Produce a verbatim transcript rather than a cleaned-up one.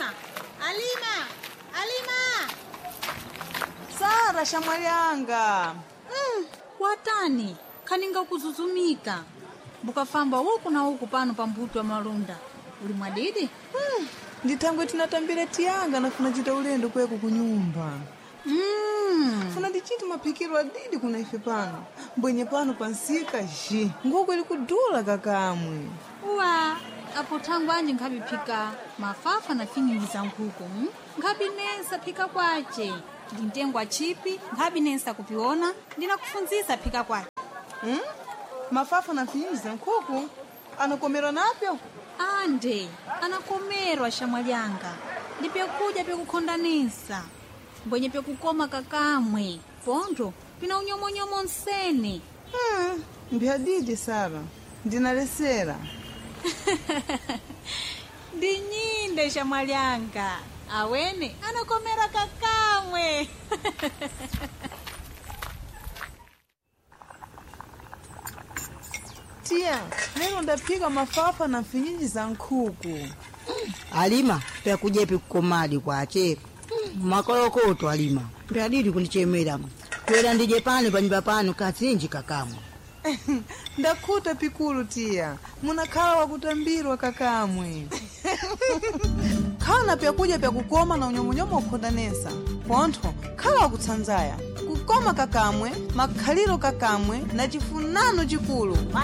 Alima, Alima, Alima. Sara shamwali yanga. Mm, watani, kaninga kuzuzumika. Bukafamba huku na huku pano pa mbuto wa malunda. Uli mwadidi? Mm, nditangwe tinatambira tiyanga na funa chita ulendo kweku kunyumba. Mm. Funa ndichiti mapikiro adidi kuna ife pano. Mbwenye pano pansika ji. Nguku ili kudula kakamwe. Uwa, apo tangu anje ngabi pika mafafa na finyingi za nkuku. Hmm? Ngabi nesa pika kwache. Ndintengwa chipi, ngabi nesa kupiona. Ndina kufunziza pika kwache. Hmm? Mafafa na finyingi za nkuku? Anakomero napyo? Ande, anakomerwa shamwalianga. Ndipya kuja pya kukondanisa. Mbwenye pya kukoma kakamwe. Pondo, pina unyomo-nyomo nsene. Hmm, mbiadidi Sara. Ndinalesera. Ndinyinde shamwalianga. Awene, anakomera kakamwe. Tia, leo ndapika mafafa na finyingi za nkuku. Alima, pya kujepi kukomadi kwache. Makolokoto Alima. Pya didi kunichemera. Kwela ndije pano panyumba pano kazinji kakamwe. Ndakuta pikulu tia. Munakala wa kutambirwa kakamwe. Kana pya kuja pya kukoma na unyomo-nyomo ukondanesa. Ponto, kala wa kutsanzaya. Kukoma kakamwe, makhaliro kakamwe na chifunano chikulu.